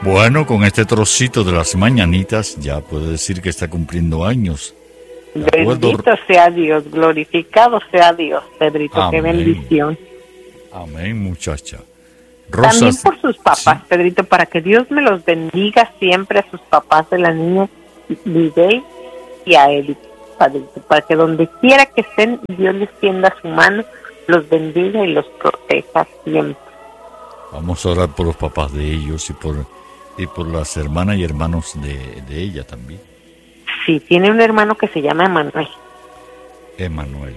Bueno, con este trocito de las mañanitas ya puede decir que está cumpliendo años. Bendito sea Dios, glorificado sea Dios, Pedrito, Amén. qué bendición. Amén, muchacha. También por sus papás, sí. Pedrito, para que Dios me los bendiga siempre a sus papás de la niña Lidey y a él, Padrito, para que donde quiera que estén, Dios les tienda su mano, los bendiga y los proteja siempre. Vamos a orar por los papás de ellos y por las hermanas y hermanos de ella también. Sí, tiene un hermano que se llama Emanuel. Emanuel,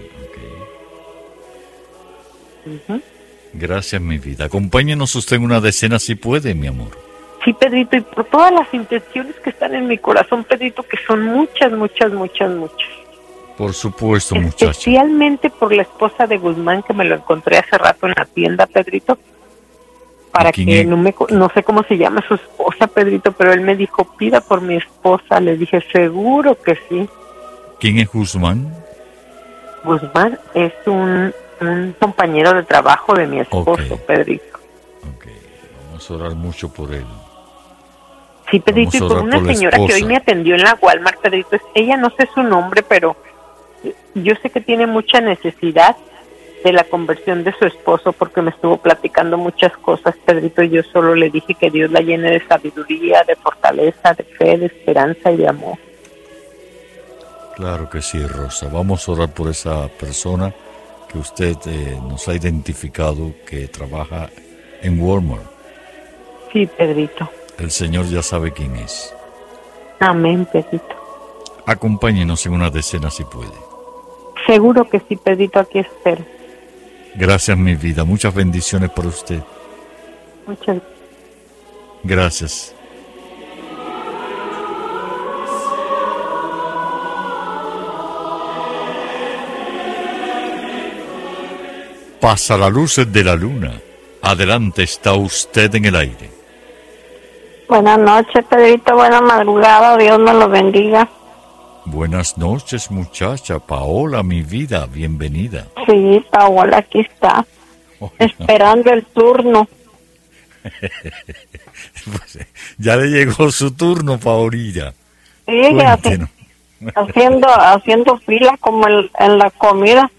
ok. Gracias, mi vida. Acompáñenos usted en una decena si puede, mi amor. Sí, Pedrito, y por todas las intenciones que están en mi corazón, Pedrito, que son muchas. Por supuesto, muchacha. Especialmente por la esposa de Guzmán, que me lo encontré hace rato en la tienda, Pedrito. Para que no sé cómo se llama su esposa, Pedrito, pero él me dijo, pida por mi esposa. Le dije, seguro que sí. ¿Quién es Guzmán? Guzmán es un compañero de trabajo de mi esposo, Pedrito. Ok, vamos a orar mucho por él. Sí, Pedrito, y por una señora que hoy me atendió en la Walmart, Pedrito. Ella no sé su nombre, pero yo sé que tiene mucha necesidad de la conversión de su esposo, porque me estuvo platicando muchas cosas, Pedrito, y yo solo le dije que Dios la llene de sabiduría, de fortaleza, de fe, de esperanza y de amor. Claro que sí, Rosa. Vamos a orar por esa persona que usted nos ha identificado, que trabaja en Walmart. Sí, Pedrito. El Señor ya sabe quién es. Amén, Pedrito. Acompáñenos en una decena si puede. Seguro que sí, Pedrito, aquí espero. Gracias, mi vida. Muchas bendiciones para usted. Muchas gracias. Pasa la luz de la luna. Adelante, está usted en el aire. Buenas noches, Pedrito. Buena madrugada. Dios me lo bendiga. Buenas noches, muchacha. Paola, mi vida, bienvenida. Sí, Paola, aquí está. Esperando el turno. Pues, ya le llegó su turno, Paolilla. Sí, haciendo fila como en la comida.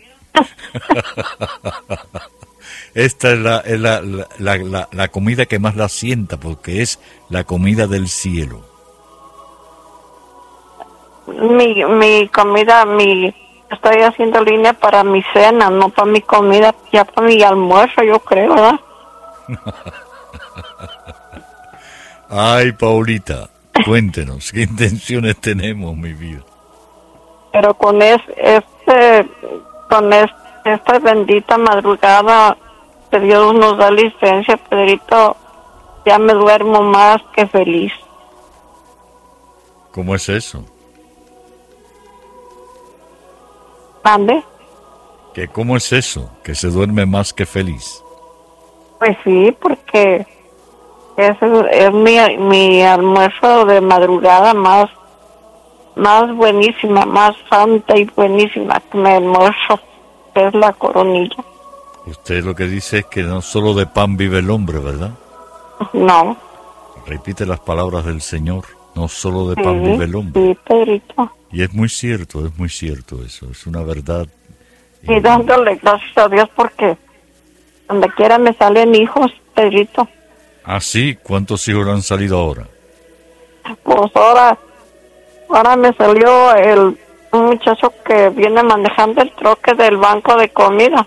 Esta es la comida que más la sienta, porque es la comida del cielo. Mi comida, estoy haciendo línea para mi cena, no para mi comida, ya para mi almuerzo, yo creo, ¿verdad? Ay, Paulita, cuéntenos, ¿qué intenciones tenemos, mi vida? Pero con esta bendita madrugada que Dios nos da licencia, Pedrito, ya me duermo más que feliz. ¿Cómo es eso? ¿Mande? ¿Que cómo es eso? ¿Que se duerme más que feliz? Pues sí, porque es mi almuerzo de madrugada más buenísima, más santa y buenísima que mi almuerzo, que es la coronilla. Usted lo que dice es que no solo de pan vive el hombre, ¿verdad? No. Repite las palabras del Señor, no solo de pan vive el hombre. Sí, Pedrito. Y es muy cierto eso, es una verdad. Y dándole gracias a Dios porque donde quiera me salen hijos, Pedrito. ¿Ah, sí? ¿Cuántos hijos le han salido ahora? Pues ahora me salió un muchacho que viene manejando el troque del banco de comida.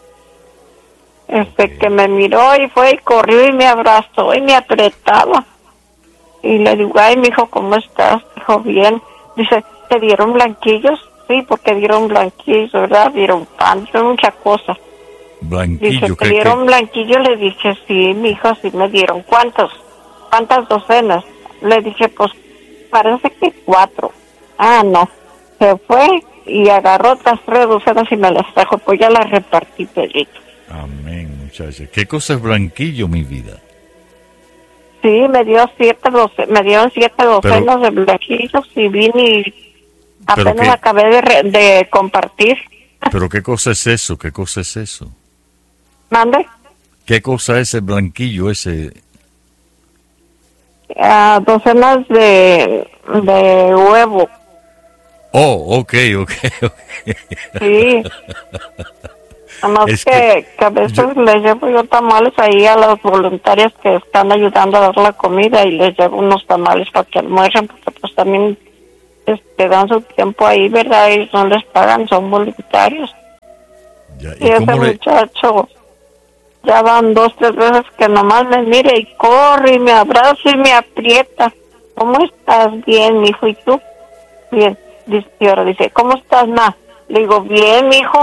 Que me miró y fue y corrió y me abrazó y me apretaba. Y le digo, ay, mijo, ¿cómo estás? Dijo, bien. Dice, ¿te dieron blanquillos? Sí, porque dieron blanquillos, ¿verdad? Dieron pan, dieron muchas cosas. ¿Blanquillos? Dice, ¿te dieron blanquillos? Le dije, sí, mijo, sí me dieron. ¿Cuántas docenas? Le dije, pues, parece que 4. Ah, no. Se fue y agarró otras 3 docenas y me las trajo. Pues ya las repartí, Pedrito. Amén, muchacha. ¿Qué cosa es blanquillo, mi vida? Sí, me dieron 7 docenas de blanquillos y vine y apenas acabé de compartir. ¿Pero qué cosa es eso? ¿Qué cosa es eso? ¿Mande? ¿Qué cosa es el blanquillo ese? docenas de huevo. Oh, ok. Sí. Además que a veces les llevo yo tamales ahí a las voluntarias que están ayudando a dar la comida y les llevo unos tamales para que almuercen, porque pues también dan su tiempo ahí, ¿verdad? Y no les pagan, son voluntarios. Ya, y ese muchacho ya van 2, 3 veces que nomás me mire y corre y me abraza y me aprieta. ¿Cómo estás? Bien, mijo. ¿Y tú? Bien. Dice, ¿cómo estás, ma? Le digo, bien, mijo.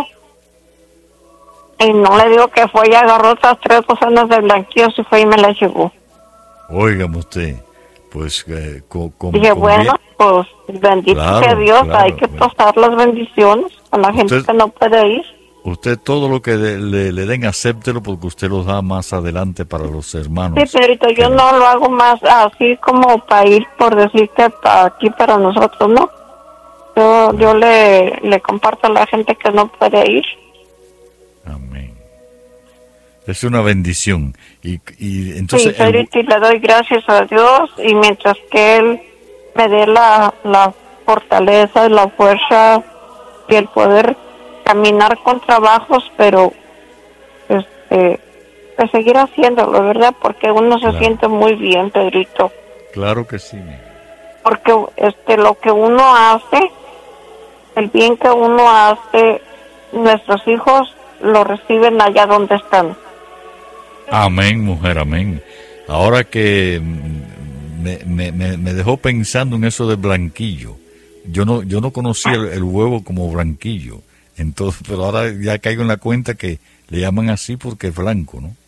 Y no le digo que fue y agarró otras 3 docenas de blanquillos y fue y me las llevó. Óigame usted, pues... dije, bueno, pues bendito sea Dios, hay que pasar las bendiciones a la gente que no puede ir. Usted todo lo que le den, acéptelo porque usted los da más adelante para los hermanos. Sí, Pedrito, yo no lo hago más así como para ir por decir que aquí para nosotros, ¿no? Yo le comparto a la gente que no puede ir. Amén. Es una bendición. Y entonces... Sí, Pedrito, y le doy gracias a Dios, y mientras que Él me dé la fortaleza, la fuerza y el poder caminar con trabajos, pero pues seguir haciéndolo, ¿verdad? Porque uno se siente muy bien, Pedrito. Claro que sí. Porque lo que uno hace, el bien que uno hace, nuestros hijos lo reciben allá donde están. Amén, mujer, amén. Ahora que me dejó pensando en eso de blanquillo. Yo no conocía el huevo como blanquillo. Entonces, pero ahora ya caigo en la cuenta que le llaman así porque es blanco, ¿no?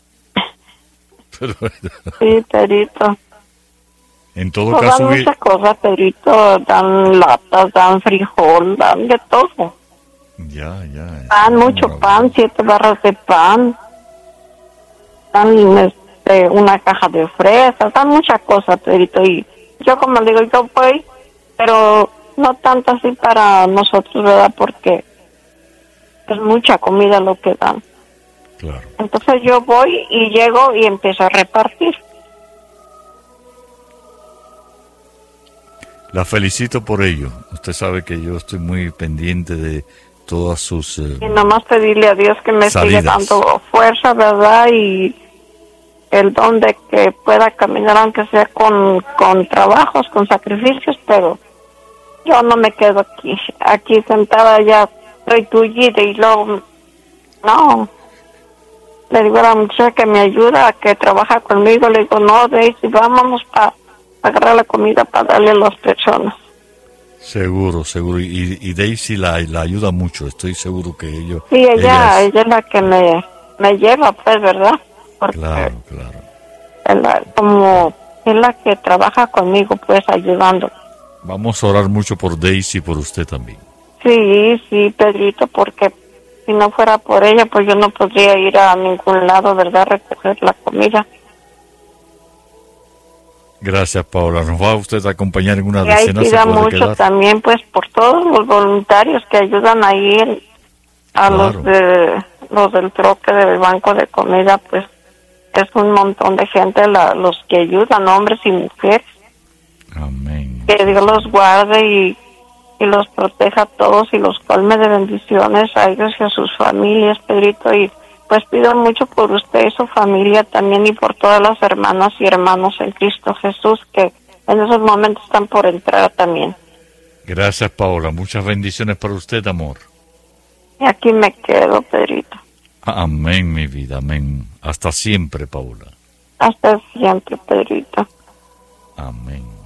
Sí, Pedrito. En todo caso... Dan muchas cosas, Pedrito. Dan latas, dan frijol, dan de todo. Ya. Dan mucho pan, 7 barras de pan. Dan una caja de fresas, dan muchas cosas, Pedrito. Y yo, como digo, yo voy, pero no tanto así para nosotros, ¿verdad? Porque es mucha comida lo que dan. Claro. Entonces yo voy y llego y empiezo a repartir. La felicito por ello. Usted sabe que yo estoy muy pendiente de todas sus y nomás pedirle a Dios que me siga dando fuerza, ¿verdad? Y el don de que pueda caminar, aunque sea con trabajos, con sacrificios, pero yo no me quedo aquí sentada ya retullida y luego, no. Le digo a la muchacha que me ayuda, que trabaja conmigo, le digo, no, Daisy, vámonos para agarrar la comida para darle a las personas. Seguro. Y Daisy la ayuda mucho, estoy seguro que ellos... Sí, ella es la que me lleva, pues, ¿verdad? Porque claro. Como es la que trabaja conmigo, pues, ayudando. Vamos a orar mucho por Daisy y por usted también. Sí, Pedrito, porque si no fuera por ella, pues yo no podría ir a ningún lado, ¿verdad? Recoger la comida. Gracias, Paola. ¿Nos va usted a acompañar en una y ahí decena? Pida mucho quedar también, pues, por todos los voluntarios que ayudan ahí a los del troque del banco de comida, pues, es un montón de gente los que ayudan, hombres y mujeres. Amén. Que Dios los guarde y los proteja a todos y los colme de bendiciones a ellos y a sus familias, Pedrito, y pues pido mucho por usted y su familia también y por todas las hermanas y hermanos en Cristo Jesús que en esos momentos están por entrar también. Gracias, Paola. Muchas bendiciones para usted, amor. Y aquí me quedo, Pedrito. Amén, mi vida, amén. Hasta siempre, Paola. Hasta siempre, Pedrito. Amén.